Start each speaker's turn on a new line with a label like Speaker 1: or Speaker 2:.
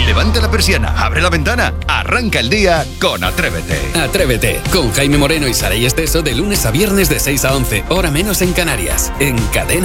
Speaker 1: Levanta la persiana, abre la ventana, arranca el día con Atrévete.
Speaker 2: Atrévete, con Jaime Moreno y Saray Esteso de lunes a viernes de 6 a 11, hora menos en Canarias, en Cadena